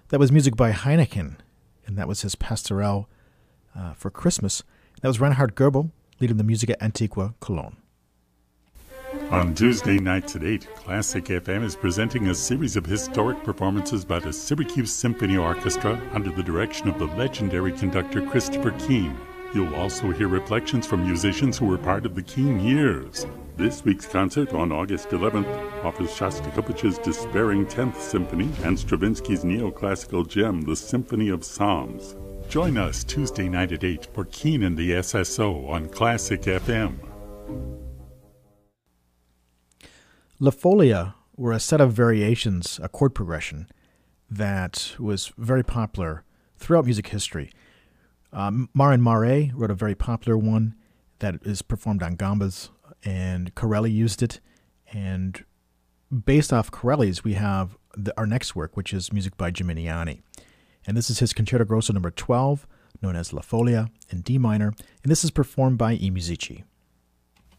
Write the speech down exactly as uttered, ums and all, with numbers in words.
That was music by Heineken, and that was his Pastorelle uh, for Christmas. That was Reinhard Goebel leading the Musica Antiqua Cologne. On Tuesday nights at eight, Classic F M is presenting a series of historic performances by the Syracuse Symphony Orchestra under the direction of the legendary conductor Christopher Keane. You'll also hear reflections from musicians who were part of the Keane years. This week's concert on August eleventh offers Shostakovich's despairing tenth Symphony and Stravinsky's neoclassical gem, the Symphony of Psalms. Join us Tuesday night at eight for Keane and the S S O on Classic F M. La Folia were a set of variations, a chord progression, that was very popular throughout music history. Um, Marin Mare wrote a very popular one that is performed on gambas, and Corelli used it. And based off Corelli's, we have the, our next work, which is music by Gimignani. And this is his Concerto Grosso number twelve, known as La Folia, in D minor, and this is performed by I Musici.